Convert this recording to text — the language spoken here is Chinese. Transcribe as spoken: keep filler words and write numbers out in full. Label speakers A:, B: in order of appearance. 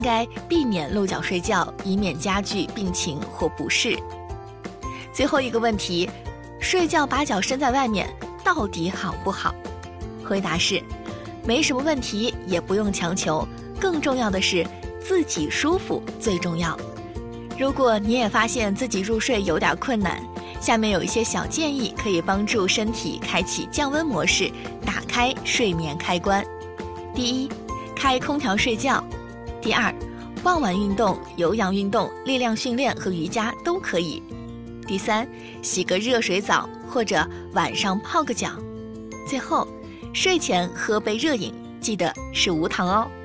A: 应该避免露脚睡觉，以免加剧病情或不适。最后一个问题，睡觉把脚伸在外面到底好不好？回答是，没什么问题，也不用强求，更重要的是自己舒服最重要。如果你也发现自己入睡有点困难，下面有一些小建议可以帮助身体开启降温模式，打开睡眠开关。第一，开空调睡觉。第二，傍晚运动、有氧运动、力量训练和瑜伽都可以。第三，洗个热水澡或者晚上泡个脚。最后，睡前喝杯热饮，记得是无糖哦。